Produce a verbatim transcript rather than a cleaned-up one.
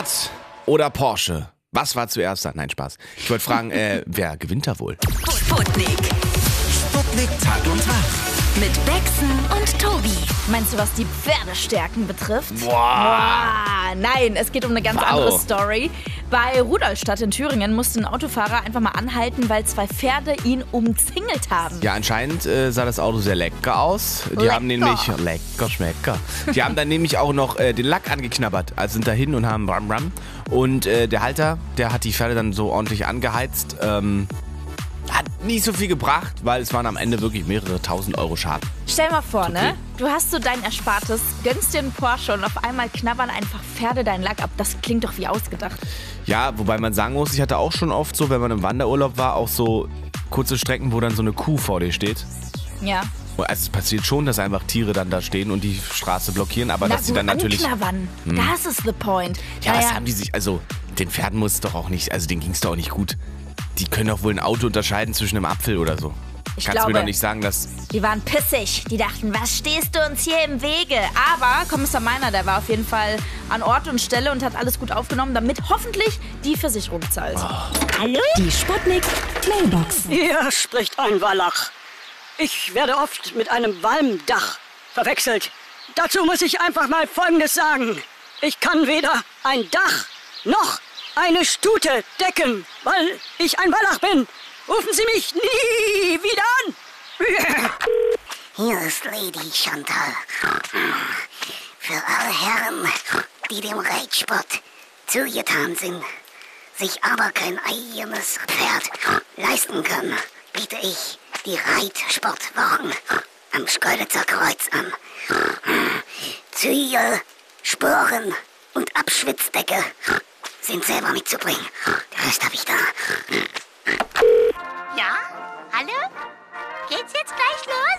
Fiat oder Porsche? Was war zuerst da? Nein, Spaß. Ich wollte fragen, äh, wer gewinnt da wohl? Sputnik. Sputnik Tag und Tag. Mit Bexen und Tobi. Meinst du, was die Pferdestärken betrifft? Boah. Boah, nein, es geht um eine ganz Wow. andere Story. Bei Rudolstadt in Thüringen musste ein Autofahrer einfach mal anhalten, weil zwei Pferde ihn umzingelt haben. Ja, anscheinend äh, sah das Auto sehr lecker aus. Die Lecker. haben nämlich, lecker, schmecker. Die haben dann nämlich auch noch äh, den Lack angeknabbert. Also sind dahin und haben ram ram. Und äh, der Halter, der hat die Pferde dann so ordentlich angeheizt. Ähm, hat nicht so viel gebracht, weil es waren am Ende wirklich mehrere tausend Euro Schaden. Stell mal vor, Okay. ne? Du hast so dein Erspartes, gönnst dir einen Porsche und auf einmal knabbern einfach Pferde deinen Lack ab. Das klingt doch wie ausgedacht. Ja, wobei man sagen muss, ich hatte auch schon oft so, wenn man im Wanderurlaub war, auch so kurze Strecken, wo dann so eine Kuh vor dir steht. Ja. Also es passiert schon, dass einfach Tiere dann da stehen und die Straße blockieren, aber Na dass sie gut, dann natürlich... anknabbern. Das ist the point. Ja, naja, was haben die sich... Also, den Pferden muss doch auch nicht... Also, denen ging es doch auch nicht gut. Die können doch wohl ein Auto unterscheiden zwischen einem Apfel oder so. Ich Kannst du mir glaube- doch nicht sagen, dass... die waren pissig. Die dachten, was stehst du uns hier im Wege? Aber Kommissar Meiner, der war auf jeden Fall an Ort und Stelle und hat alles gut aufgenommen, damit hoffentlich die Versicherung zahlt. Hallo? Die Sputnik Mailbox. Hier spricht ein Wallach. Ich werde oft mit einem Walmdach verwechselt. Dazu muss ich einfach mal Folgendes sagen. Ich kann weder ein Dach noch eine Stute decken, weil ich ein Wallach bin. Rufen Sie mich nie wieder an. Hier ist Lady Chantal. Für alle Herren, die dem Reitsport zugetan sind, sich aber kein eigenes Pferd leisten können, biete ich die Reitsportwochen am Schkeuditzer Kreuz an. Zügel, Sporen und Abschwitzdecke sind selber mitzubringen. Den Rest habe ich da. Ja? Hallo? Geht's jetzt gleich los?